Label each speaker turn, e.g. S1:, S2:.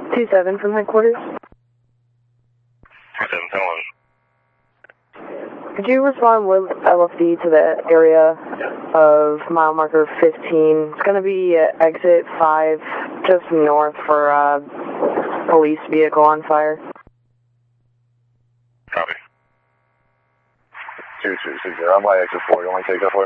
S1: 2-7 from headquarters.
S2: 2-7, tell him.
S1: Could you respond with LFD to the area of mile marker 15? It's going to be exit 5, just north for police vehicle on fire.
S2: Copy. 2260, I'm by exit 4. You want me to take that for?